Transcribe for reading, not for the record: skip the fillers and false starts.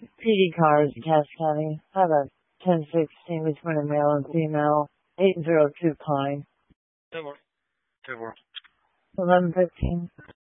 PD cars, Cass County. I have a 1016 between a male and female. 802 Pine. 10-4. 1115.